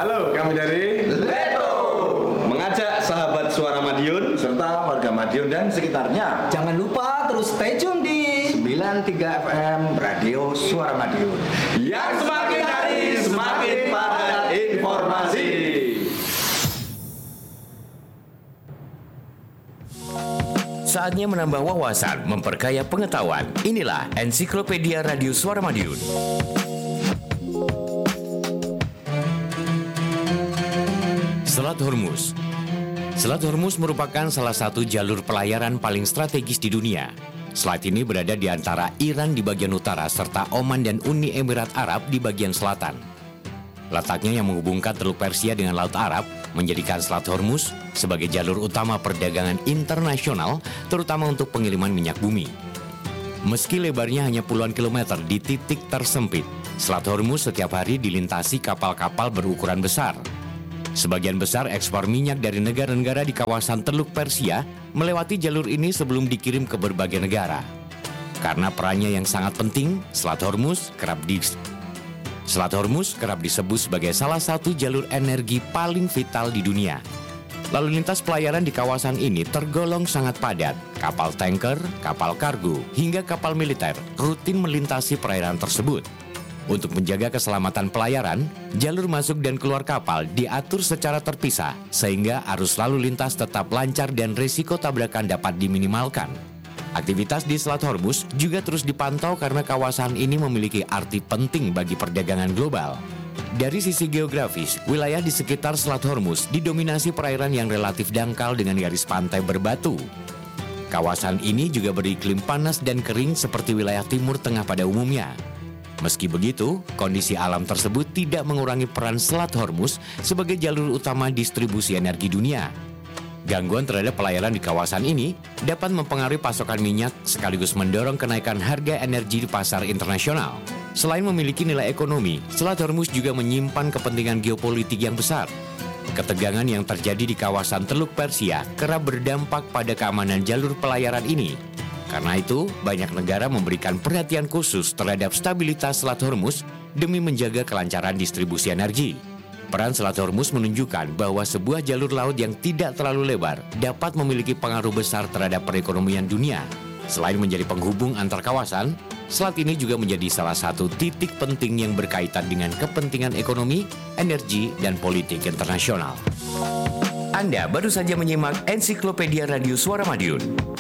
Halo, kami dari Leto mengajak sahabat Suara Madiun serta warga Madiun dan sekitarnya. Jangan lupa terus stay tune di 93 FM Radio Suara Madiun. yang semakin hari semakin padat informasi. Saatnya menambah wawasan, memperkaya pengetahuan. Inilah Ensiklopedia Radio Suara Madiun. Selat Hormuz. Selat Hormuz merupakan salah satu jalur pelayaran paling strategis di dunia. Selat ini berada di antara Iran di bagian utara serta Oman dan Uni Emirat Arab di bagian selatan. Letaknya yang menghubungkan Teluk Persia dengan Laut Arab menjadikan Selat Hormuz sebagai jalur utama perdagangan internasional, terutama untuk pengiriman minyak bumi. Meski lebarnya hanya puluhan kilometer di titik tersempit, Selat Hormuz setiap hari dilintasi kapal-kapal berukuran besar. Sebagian besar ekspor minyak dari negara-negara di kawasan Teluk Persia melewati jalur ini sebelum dikirim ke berbagai negara. Karena perannya yang sangat penting, Selat Hormuz kerap disebut sebagai salah satu jalur energi paling vital di dunia. Lalu lintas pelayaran di kawasan ini tergolong sangat padat. Kapal tanker, kapal kargo, hingga kapal militer rutin melintasi perairan tersebut. Untuk menjaga keselamatan pelayaran, jalur masuk dan keluar kapal diatur secara terpisah, sehingga arus lalu lintas tetap lancar dan risiko tabrakan dapat diminimalkan. Aktivitas di Selat Hormuz juga terus dipantau karena kawasan ini memiliki arti penting bagi perdagangan global. Dari sisi geografis, wilayah di sekitar Selat Hormuz didominasi perairan yang relatif dangkal dengan garis pantai berbatu. Kawasan ini juga beriklim panas dan kering seperti wilayah Timur Tengah pada umumnya. Meski begitu, kondisi alam tersebut tidak mengurangi peran Selat Hormuz sebagai jalur utama distribusi energi dunia. Gangguan terhadap pelayaran di kawasan ini dapat mempengaruhi pasokan minyak sekaligus mendorong kenaikan harga energi di pasar internasional. Selain memiliki nilai ekonomi, Selat Hormuz juga menyimpan kepentingan geopolitik yang besar. Ketegangan yang terjadi di kawasan Teluk Persia kerap berdampak pada keamanan jalur pelayaran ini. Karena itu, banyak negara memberikan perhatian khusus terhadap stabilitas Selat Hormuz demi menjaga kelancaran distribusi energi. Peran Selat Hormuz menunjukkan bahwa sebuah jalur laut yang tidak terlalu lebar dapat memiliki pengaruh besar terhadap perekonomian dunia. Selain menjadi penghubung antar kawasan, selat ini juga menjadi salah satu titik penting yang berkaitan dengan kepentingan ekonomi, energi, dan politik internasional. Anda baru saja menyimak Ensiklopedia Radio Suara Madiun.